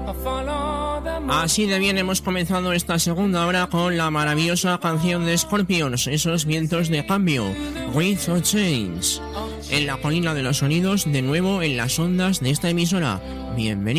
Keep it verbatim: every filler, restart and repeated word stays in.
Así de bien hemos comenzado esta segunda hora con la maravillosa canción de Scorpions, Esos vientos de cambio, Winds of Change, en la colina de los sonidos, de nuevo en las ondas de esta emisora. Bienvenido.